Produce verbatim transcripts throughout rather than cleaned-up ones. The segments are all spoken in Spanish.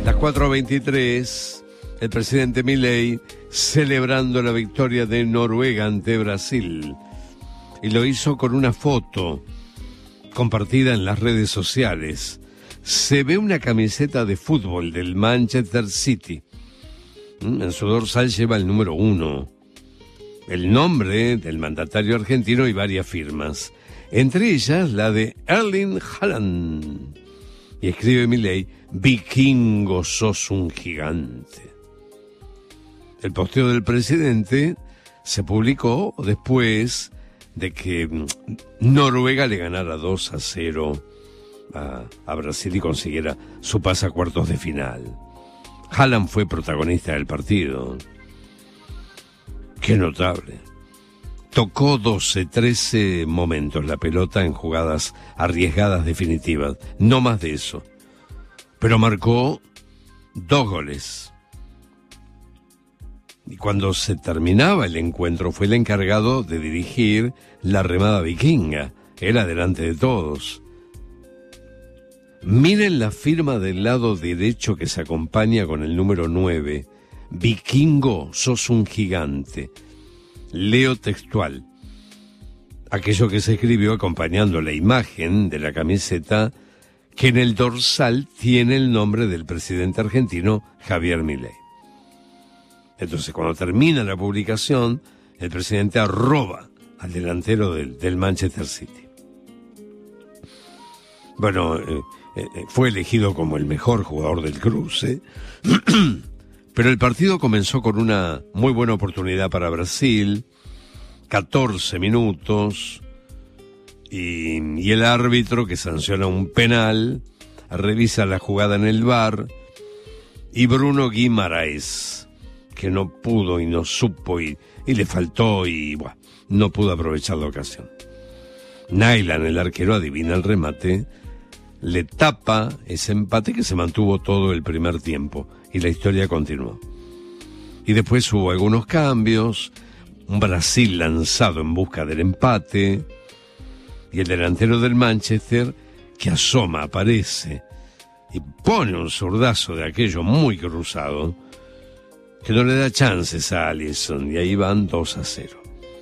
Las cuatro veintitrés, el presidente Milei celebrando la victoria de Noruega ante Brasil. Y lo hizo con una foto compartida en las redes sociales. Se ve una camiseta de fútbol del Manchester City. En su dorsal lleva el número uno, el nombre del mandatario argentino y varias firmas. Entre ellas la de Erling Haaland. Y escribe Milei: vikingo, sos un gigante. El posteo del presidente se publicó después de que Noruega le ganara dos a cero a, a Brasil y consiguiera su pase a cuartos de final. Haaland fue protagonista del partido. Qué notable. Tocó doce, trece momentos la pelota en jugadas arriesgadas definitivas, no más de eso. Pero marcó dos goles. Y cuando se terminaba el encuentro fue el encargado de dirigir la remada vikinga. Era delante de todos. Miren la firma del lado derecho que se acompaña con el número nueve. Vikingo, sos un gigante. Leo textual. Aquello que se escribió acompañando la imagen de la camiseta que en el dorsal tiene el nombre del presidente argentino Javier Milei. Entonces, cuando termina la publicación, el presidente arroba al delantero del, del Manchester City. Bueno, eh, eh, fue elegido como el mejor jugador del cruce, pero el partido comenzó con una muy buena oportunidad para Brasil, catorce minutos, y, y el árbitro, que sanciona un penal, revisa la jugada en el V A R, y Bruno Guimaraes, que no pudo y no supo y, y le faltó y bueno, no pudo aprovechar la ocasión. Nayland, el arquero, adivina el remate, le tapa ese empate que se mantuvo todo el primer tiempo y la historia continuó. Y después hubo algunos cambios, un Brasil lanzado en busca del empate y el delantero del Manchester que asoma, aparece y pone un zurdazo de aquello muy cruzado que no le da chances a Alisson, y ahí van dos a cero.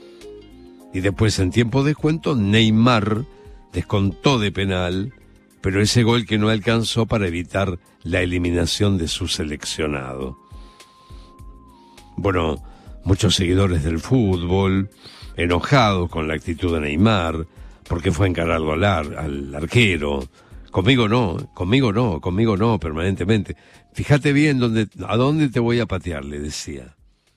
Y después, en tiempo de descuento, Neymar descontó de penal, pero ese gol que no alcanzó para evitar la eliminación de su seleccionado. Bueno, muchos seguidores del fútbol, enojados con la actitud de Neymar, porque fue encarado al, ar, al arquero. Conmigo no, conmigo no, conmigo no, permanentemente. Fíjate bien dónde, a dónde te voy a patear, le decía.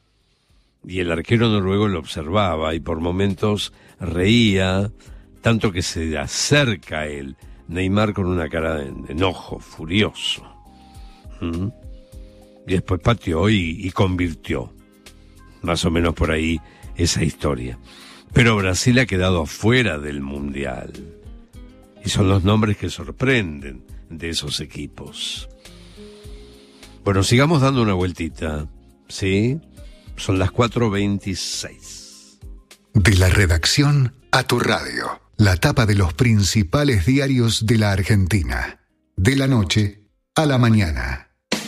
Y el arquero noruego lo observaba y por momentos reía, tanto que se acerca a él, Neymar con una cara de enojo, furioso. ¿Mm? Y después pateó y, y convirtió. Más o menos por ahí esa historia. Pero Brasil ha quedado afuera del Mundial. Y son los nombres que sorprenden de esos equipos. Bueno, sigamos dando una vueltita, ¿sí? Son las cuatro veintiséis. De la redacción a tu radio. La tapa de los principales diarios de la Argentina. De la noche a la mañana.